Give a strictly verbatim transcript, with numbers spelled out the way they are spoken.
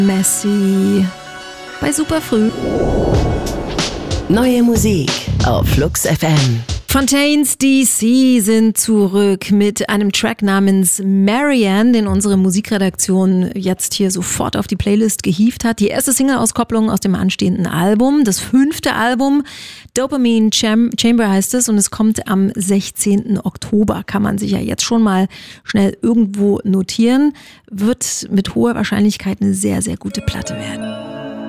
Messi bei Superfrüh. Neue Musik auf Flux F M. Fontaines D C sind zurück mit einem Track namens Marianne, den unsere Musikredaktion jetzt hier sofort auf die Playlist gehievt hat. Die erste Single-Auskopplung aus dem anstehenden Album, das fünfte Album, Dopamine Chamber heißt es, und es kommt am sechzehnten Oktober. Kann man sich ja jetzt schon mal schnell irgendwo notieren. Wird mit hoher Wahrscheinlichkeit eine sehr, sehr gute Platte werden.